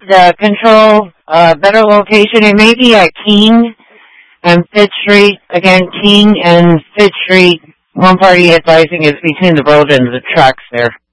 the control, better location. It may be at King and Fifth Street. Again, King and Fifth Street. One party advising is between the road and the tracks there.